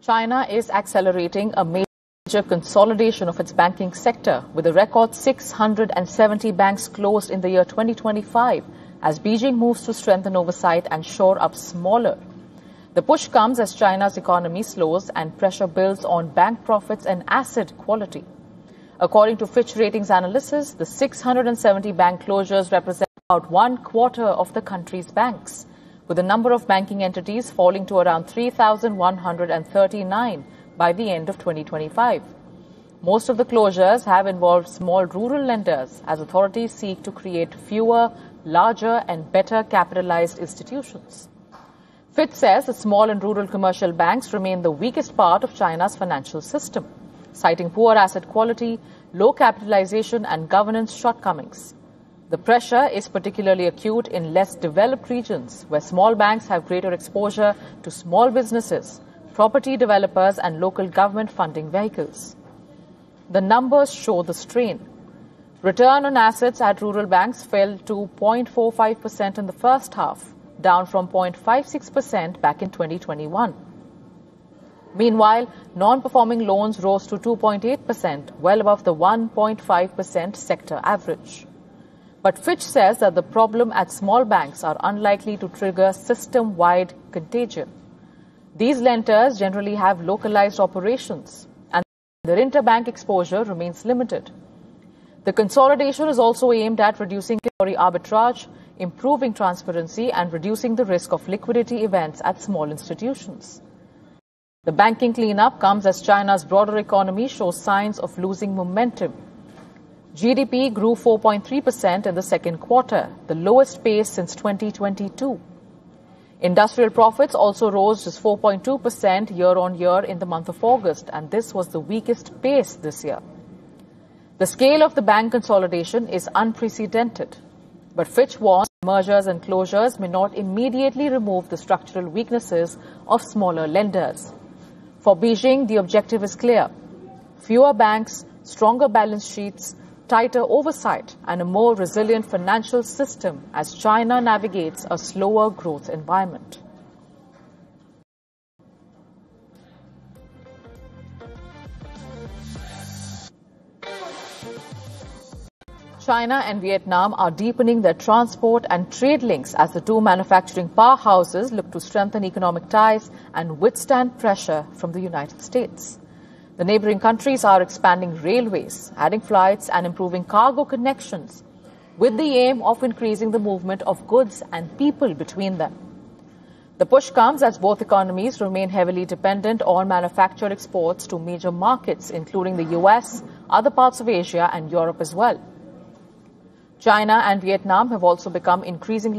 China is accelerating a major consolidation of its banking sector, with a record 670 banks closed in the year 2025 as Beijing moves to strengthen oversight and shore up smaller. The push comes as China's economy slows and pressure builds on bank profits and asset quality. According to Fitch Ratings analysis, the 670 bank closures represent about 1/4 of the country's banks, with the number of banking entities falling to around 3,139 by the end of 2025. Most of the closures have involved small rural lenders as authorities seek to create fewer, larger and better capitalized institutions. Fitch says that small and rural commercial banks remain the weakest part of China's financial system, citing poor asset quality, low capitalization and governance shortcomings. The pressure is particularly acute in less developed regions, where small banks have greater exposure to small businesses, property developers and local government funding vehicles. The numbers show the strain. Return on assets at rural banks fell to 0.45% in the first half, down from 0.56% back in 2021. Meanwhile, non-performing loans rose to 2.8%, well above the 1.5% sector average. But Fitch says that the problem at small banks are unlikely to trigger system-wide contagion. These lenders generally have localized operations, and their interbank exposure remains limited. The consolidation is also aimed at reducing arbitrage, improving transparency, and reducing the risk of liquidity events at small institutions. The banking cleanup comes as China's broader economy shows signs of losing momentum. GDP grew 4.3% in the second quarter, the lowest pace since 2022. Industrial profits also rose just 4.2% year-on-year in the month of August, and this was the weakest pace this year. The scale of the bank consolidation is unprecedented, but Fitch warns mergers and closures may not immediately remove the structural weaknesses of smaller lenders. For Beijing, the objective is clear: fewer banks, stronger balance sheets, tighter oversight and a more resilient financial system as China navigates a slower growth environment. China and Vietnam are deepening their transport and trade links as the two manufacturing powerhouses look to strengthen economic ties and withstand pressure from the United States. The neighboring countries are expanding railways, adding flights and improving cargo connections, with the aim of increasing the movement of goods and people between them. The push comes as both economies remain heavily dependent on manufactured exports to major markets, including the US, other parts of Asia and Europe as well. China and Vietnam have also become increasingly